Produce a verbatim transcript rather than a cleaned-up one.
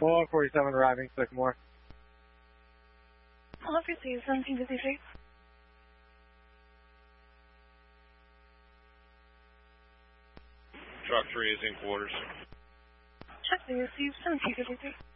one forty-seven arriving, Sycamore. I'll have you see seventeen fifty-three. Truck three is in quarters. Check the receive seventeen fifty-three.